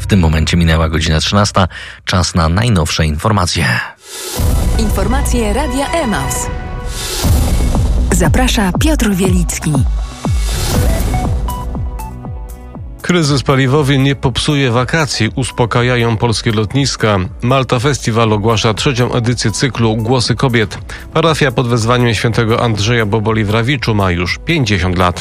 tym momencie minęła godzina 13. Czas na najnowsze informacje. Informacje Radia Emaus. Zaprasza Piotr Wielicki. Kryzys paliwowy nie popsuje wakacji, uspokajają polskie lotniska. Malta Festival ogłasza 3. edycję cyklu Głosy Kobiet. Parafia pod wezwaniem świętego Andrzeja Boboli w Rawiczu ma już 50 lat.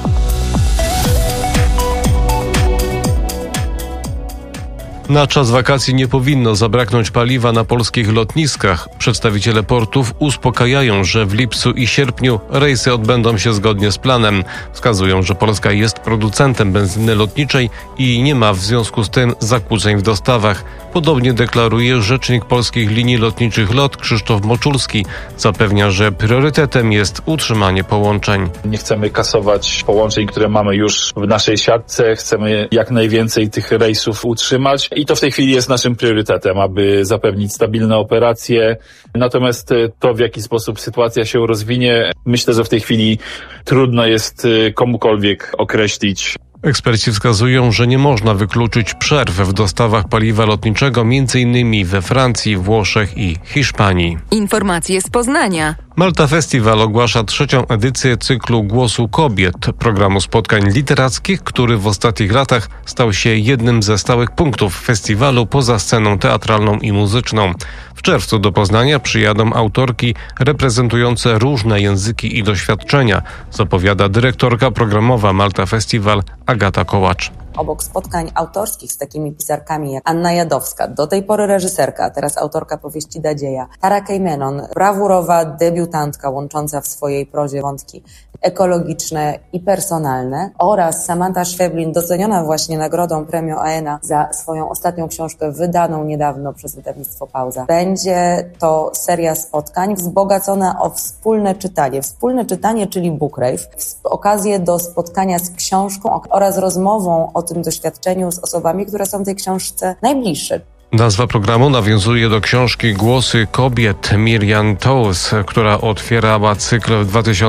Na czas wakacji nie powinno zabraknąć paliwa na polskich lotniskach. Przedstawiciele portów uspokajają, że w lipcu i sierpniu rejsy odbędą się zgodnie z planem. Wskazują, że Polska jest producentem benzyny lotniczej i nie ma w związku z tym zakłóceń w dostawach. Podobnie deklaruje rzecznik polskich linii lotniczych LOT Krzysztof Moczulski. Zapewnia, że priorytetem jest utrzymanie połączeń. Nie chcemy kasować połączeń, które mamy już w naszej siatce. Chcemy jak najwięcej tych rejsów utrzymać. I to w tej chwili jest naszym priorytetem, aby zapewnić stabilne operacje. Natomiast to, w jaki sposób sytuacja się rozwinie, myślę, że w tej chwili trudno jest komukolwiek określić. Eksperci wskazują, że nie można wykluczyć przerw w dostawach paliwa lotniczego m.in. we Francji, Włoszech i Hiszpanii. Informacje z Poznania. Malta Festival ogłasza 3. edycję cyklu Głosu Kobiet, programu spotkań literackich, który w ostatnich latach stał się jednym ze stałych punktów festiwalu poza sceną teatralną i muzyczną. W czerwcu do Poznania przyjadą autorki reprezentujące różne języki i doświadczenia, zapowiada dyrektorka programowa Malta Festival Agata Kołacz. Obok spotkań autorskich z takimi pisarkami jak Anna Jadowska, do tej pory reżyserka, a teraz autorka powieści Dadzieja, Tara Kejmenon, brawurowa debiutantka łącząca w swojej prozie wątki ekologiczne i personalne, oraz Samantha Szweblin, doceniona właśnie nagrodą premią AENA za swoją ostatnią książkę wydaną niedawno przez wydawnictwo Pauza. Będzie to seria spotkań wzbogacona o wspólne czytanie, czyli book rave, okazję do spotkania z książką oraz rozmową o tym doświadczeniu z osobami, które są tej książce najbliższe. Nazwa programu nawiązuje do książki Głosy Kobiet Miriam Toews, która otwierała cykl w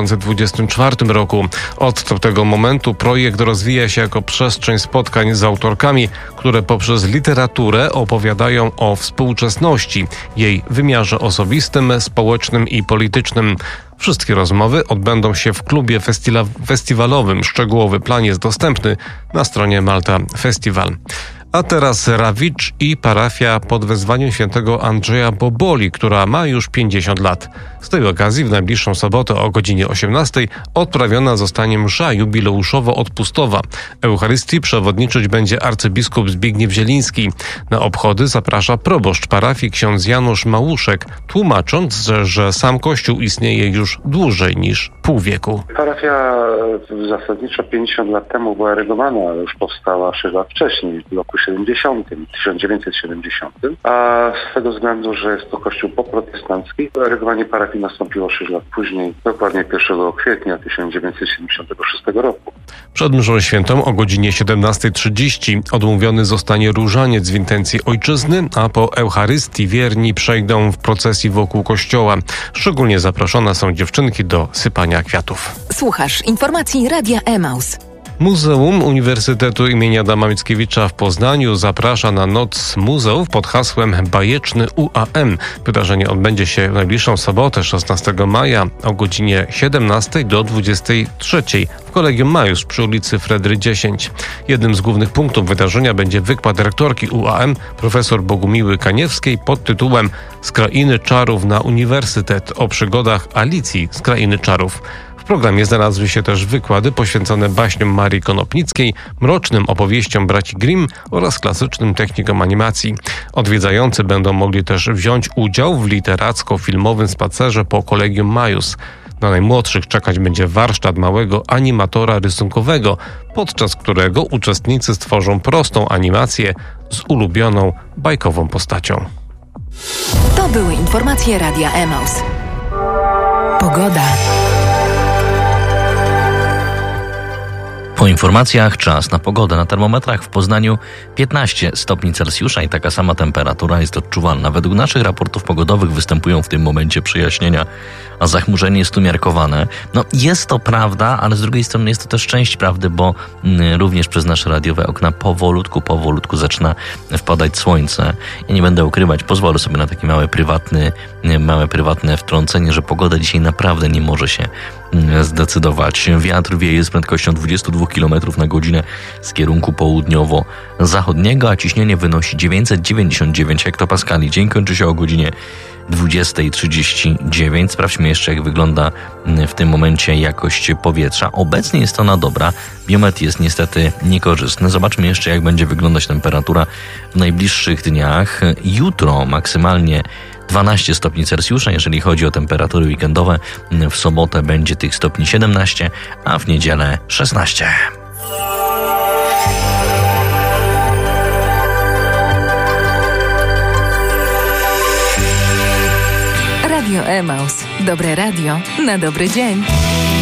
2024 roku. Od tego momentu projekt rozwija się jako przestrzeń spotkań z autorkami, które poprzez literaturę opowiadają o współczesności, jej wymiarze osobistym, społecznym i politycznym. Wszystkie rozmowy odbędą się w klubie festiwalowym. Szczegółowy plan jest dostępny na stronie Malta Festival. A teraz Rawicz i parafia pod wezwaniem świętego Andrzeja Boboli, która ma już 50 lat. Z tej okazji w najbliższą sobotę o godzinie 18 odprawiona zostanie msza jubileuszowo-odpustowa. Eucharystii przewodniczyć będzie arcybiskup Zbigniew Zieliński. Na obchody zaprasza proboszcz parafii ksiądz Janusz Małuszek, tłumacząc, że sam Kościół istnieje już dłużej niż pół wieku. Parafia zasadniczo 50 lat temu była erygowana, ale już powstała 6 lat wcześniej, w roku 1970, a z tego względu, że jest to kościół poprotestancki, erygowanie parafii nastąpiło 6 lat później, dokładnie 1 kwietnia 1976 roku. Przed mszą świętą o godzinie 17:30 odmówiony zostanie różaniec w intencji ojczyzny, a po Eucharystii wierni przejdą w procesji wokół kościoła. Szczególnie zaproszone są dziewczynki do sypania kwiatów. Słuchasz informacji Radia Emaus. Muzeum Uniwersytetu im. Adama Mickiewicza w Poznaniu zaprasza na Noc Muzeów pod hasłem Bajeczny UAM. Wydarzenie odbędzie się w najbliższą sobotę, 16 maja o godzinie 17 do 23 w Kolegium Majus przy ulicy Fredry 10. Jednym z głównych punktów wydarzenia będzie wykład rektorki UAM profesor Bogumiły Kaniewskiej pod tytułem Z krainy czarów na uniwersytet o przygodach Alicji z krainy czarów. W programie znalazły się też wykłady poświęcone baśniom Marii Konopnickiej, mrocznym opowieściom braci Grimm oraz klasycznym technikom animacji. Odwiedzający będą mogli też wziąć udział w literacko-filmowym spacerze po Kolegium Majus. Na najmłodszych czekać będzie warsztat małego animatora rysunkowego, podczas którego uczestnicy stworzą prostą animację z ulubioną bajkową postacią. To były informacje Radia Emaus. Pogoda. Po informacjach czas na pogodę. Na termometrach w Poznaniu 15 stopni Celsjusza i taka sama temperatura jest odczuwalna. Według naszych raportów pogodowych występują w tym momencie przejaśnienia, a zachmurzenie jest umiarkowane. No jest to prawda, ale z drugiej strony jest to też część prawdy, bo również przez nasze radiowe okna powolutku zaczyna wpadać słońce. Ja nie będę ukrywać, pozwolę sobie na takie małe prywatne wtrącenie, że pogoda dzisiaj naprawdę nie może się zdecydować. Wiatr wieje z prędkością 22 km na godzinę z kierunku południowo-zachodniego, a ciśnienie wynosi 999 hektopaskali. Dzień kończy się o godzinie 20:39. Sprawdźmy jeszcze, jak wygląda w tym momencie jakość powietrza. Obecnie jest ona dobra, biometr jest niestety niekorzystny. Zobaczmy jeszcze, jak będzie wyglądać temperatura w najbliższych dniach. Jutro maksymalnie 12 stopni Celsjusza, jeżeli chodzi o temperatury weekendowe. W sobotę będzie tych stopni 17, a w niedzielę 16. Radio Emaus. Dobre radio na dobry dzień.